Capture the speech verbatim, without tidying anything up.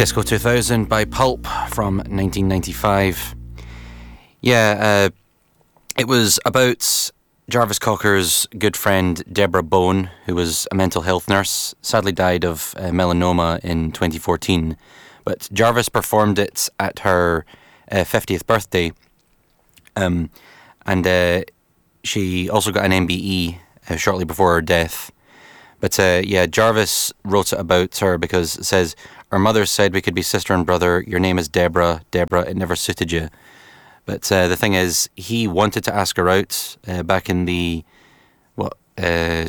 Disco two thousand by Pulp from nineteen ninety-five. Yeah, uh, it was about Jarvis Cocker's good friend Deborah Bone, who was a mental health nurse, sadly died of uh, melanoma in twenty fourteen. But Jarvis performed it at her uh, fiftieth birthday, um, and uh, she also got an M B E uh, shortly before her death. But uh, yeah, Jarvis wrote it about her because it says, "Our mother said we could be sister and brother. Your name is Deborah. Deborah, it never suited you." But uh, the thing is, he wanted to ask her out uh, back in the, what, uh,